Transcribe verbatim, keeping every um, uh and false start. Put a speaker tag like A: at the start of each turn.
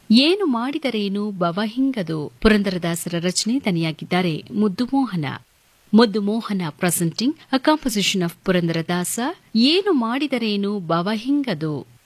A: ಏನು ಮಾಡಿದರೇನು ಬವ ಹಿಂಗದು ಪುರಂದರದಾಸರ ರಚನೆ ದನಿಯಾಗಿದ್ದಾರೆ ಮುದ್ದು ಮೋಹನ. ಮುದ್ದು ಮೋಹನ presenting a composition of Purandaradasa. ಏನು ಮಾಡಿದರೇನು ಬವ ಹಿಂಗದು.